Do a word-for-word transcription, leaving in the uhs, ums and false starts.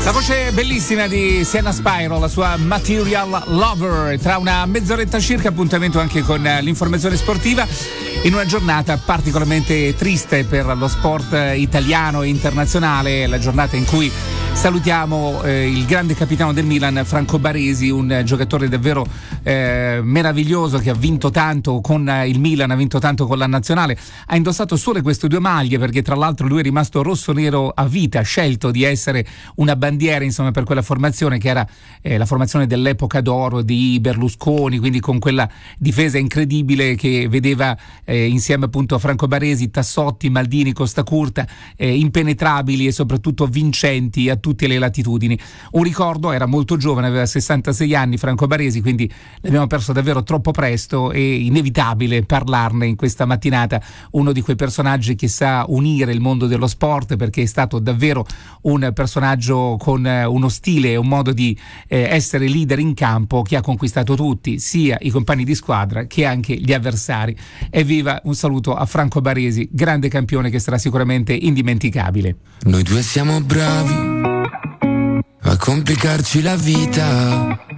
La voce bellissima di Sienna Spyro, la sua Material Lover. Tra una mezz'oretta circa appuntamento anche con l'informazione sportiva in una giornata particolarmente triste per lo sport italiano e internazionale, la giornata in cui salutiamo eh, il grande capitano del Milan, Franco Baresi, un giocatore davvero eh, meraviglioso che ha vinto tanto con il Milan, ha vinto tanto con la nazionale, ha indossato solo queste due maglie perché tra l'altro lui è rimasto rosso-nero a vita, ha scelto di essere una bandiera insomma per quella formazione che era eh, la formazione dell'epoca d'oro di Berlusconi, quindi con quella difesa incredibile che vedeva eh, insieme appunto a Franco Baresi, Tassotti, Maldini, Costacurta, eh, impenetrabili e soprattutto vincenti a tutte le latitudini. Un ricordo, era molto giovane, aveva sessantasei anni Franco Baresi, quindi l'abbiamo perso davvero troppo presto, è inevitabile parlarne in questa mattinata, uno di quei personaggi che sa unire il mondo dello sport perché è stato davvero un personaggio con uno stile e un modo di eh, essere leader in campo che ha conquistato tutti, sia i compagni di squadra che anche gli avversari. Evviva, un saluto a Franco Baresi, grande campione che sarà sicuramente indimenticabile. Noi due siamo bravi a complicarci la vita,